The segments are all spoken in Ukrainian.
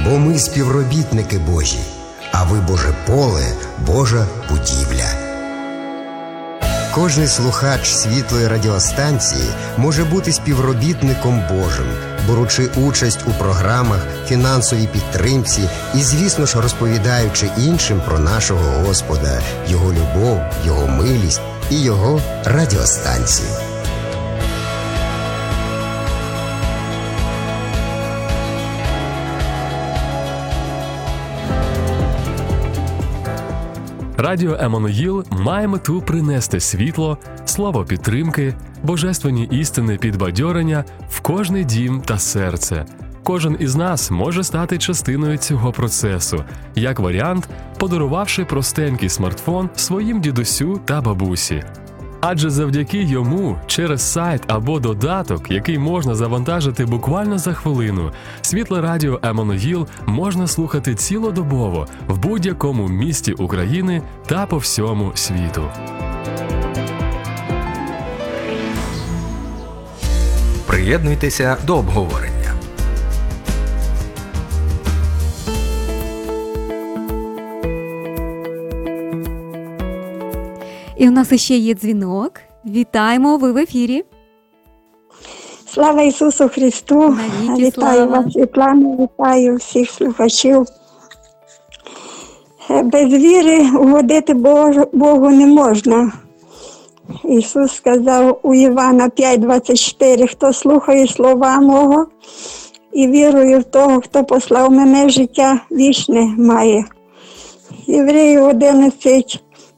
Бо ми співробітники Божі, а ви Боже поле, Божа будівля. Кожний слухач світлої радіостанції може бути співробітником Божим, беручи участь у програмах, фінансовій підтримці і, звісно ж, розповідаючи іншим про нашого Господа, Його любов, Його милість і Його радіостанцію. Радіо Еммануїл має мету принести світло, слово підтримки, божественні істини підбадьорення в кожний дім та серце. Кожен із нас може стати частиною цього процесу, як варіант, подарувавши простенький смартфон своїм дідусю та бабусі. Адже завдяки йому, через сайт або додаток, який можна завантажити буквально за хвилину, світле радіо Еммануїл можна слухати цілодобово в будь-якому місті України та по всьому світу. Приєднуйтеся до обговорення. І у нас ще є дзвінок. Вітаємо, ви в ефірі. Слава Ісусу Христу! Вітаю вас, Світлана, вітаю всіх слухачів. Без віри угодити Богу не можна. Ісус сказав у Івана 5:24: хто слухає слова мого і вірує в того, хто послав мене, життя вічне має. Євреїв 11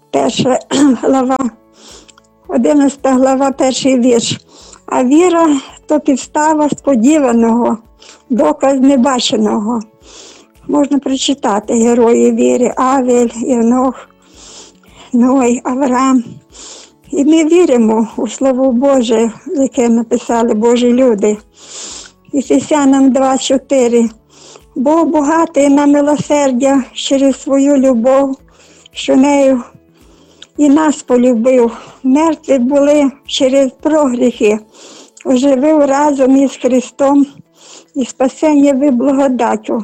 глава, перший вірш. А віра – то підстава сподіваного, доказ небаченого. Можна прочитати герої віри: Авель, Єнох, Ной, Авраам. І ми віримо у Слово Боже, яке написали Божі люди. Ефесянам 2:4. Бог багатий на милосердя через свою любов, що нею і нас полюбив. Мертві були через прогріхи, оживив разом із Христом, і спасення ви благодаттю.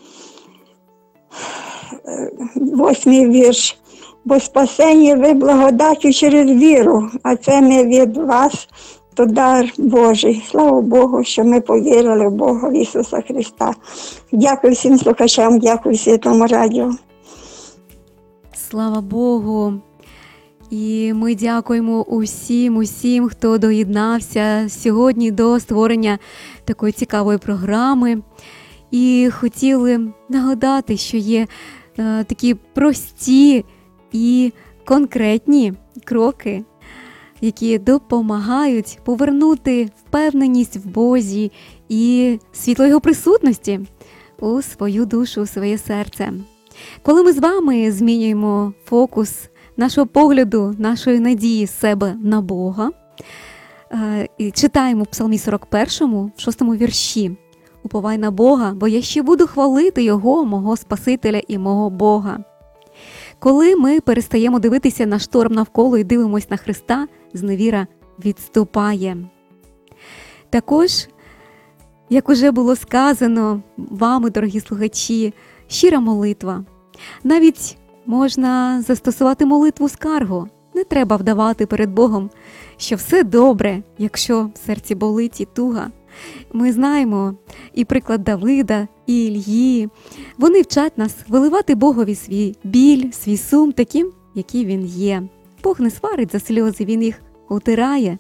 8 вірш. Бо спасення ви благодаттю через віру, а це не від вас, то дар Божий. Слава Богу, що ми повірили в Бога, в Ісуса Христа. Дякую всім слухачам, дякую Світлому радіо. Слава Богу! І ми дякуємо усім, хто доєднався сьогодні до створення такої цікавої програми. І хотіли нагадати, що є такі прості і конкретні кроки, які допомагають повернути впевненість в Бозі і світло Його присутності у свою душу, у своє серце. Коли ми з вами змінюємо фокус нашого погляду, нашої надії з себе на Бога, і читаємо в Псалмі 41, в 6 вірші: «Уповай на Бога, бо я ще буду хвалити Його, мого Спасителя і мого Бога». Коли ми перестаємо дивитися на шторм навколо і дивимося на Христа, зневіра відступає. Також, як уже було сказано вами, дорогі слухачі, щира молитва. Навіть можна застосувати молитву скаргу. Не треба вдавати перед Богом, що все добре, якщо в серці болить і туга. Ми знаємо і приклад Давида, і Іллі. Вони вчать нас виливати Богові свій біль, свій сум таким, який він є. Бог не сварить за сльози, він їх утирає.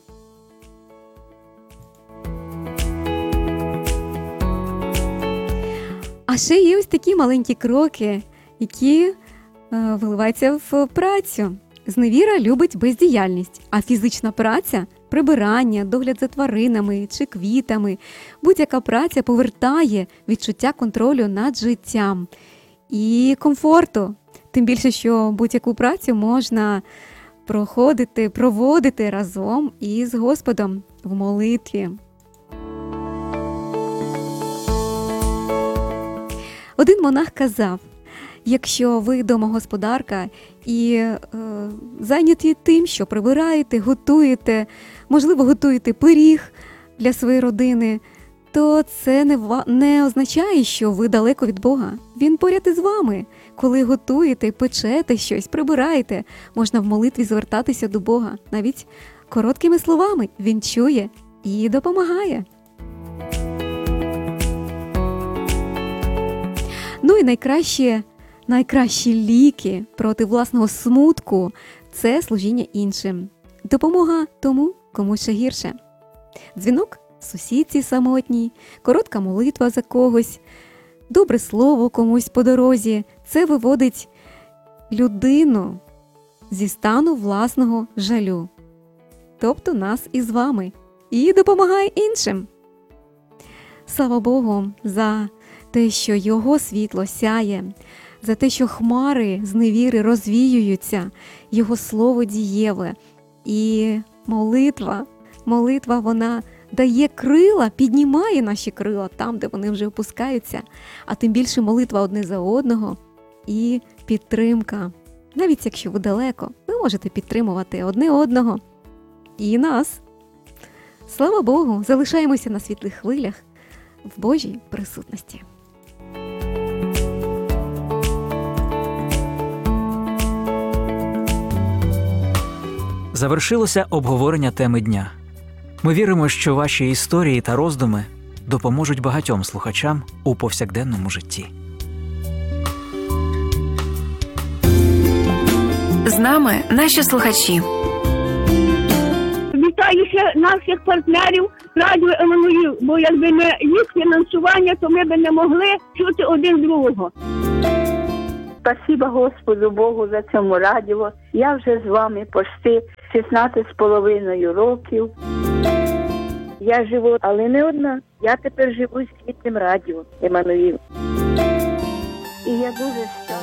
А ще є ось такі маленькі кроки, які виливаються в працю. Зневіра любить бездіяльність, а фізична праця – прибирання, догляд за тваринами чи квітами. Будь-яка праця повертає відчуття контролю над життям і комфорту. Тим більше, що будь-яку працю можна проводити разом із Господом в молитві. Один монах казав: якщо ви домогосподарка і зайняті тим, що прибираєте, готуєте, можливо, готуєте пиріг для своєї родини, то це не означає, що ви далеко від Бога. Він поряд із вами. Коли готуєте, печете щось, прибираєте, можна в молитві звертатися до Бога. Навіть короткими словами Він чує і допомагає. Ну і найкращі ліки проти власного смутку – це служіння іншим. Допомога тому, кому ще гірше. Дзвінок сусідці самотній, коротка молитва за когось, добре слово комусь по дорозі – це виводить людину зі стану власного жалю. Тобто нас із вами. І допомагає іншим. Слава Богу за те, що Його світло сяє, за те, що хмари з невіри розвіюються, Його слово дієве. І молитва, вона дає крила, піднімає наші крила там, де вони вже опускаються, а тим більше молитва одне за одного і підтримка. Навіть якщо ви далеко, ви можете підтримувати одне одного і нас. Слава Богу, залишаємося на світлих хвилях в Божій присутності. Завершилося обговорення теми дня. Ми віримо, що ваші історії та роздуми допоможуть багатьом слухачам у повсякденному житті. З нами наші слухачі. Вітаю ще наших партнерів Радіо Еммануїл, бо якби не їх фінансування, то ми б не могли чути один другого. Спасибо Господу Богу за цьому радіо. Я вже з вами почти 16,5 років. Я живу, але не одна. Я тепер живу з Світлим радіо Еммануїл. І я дуже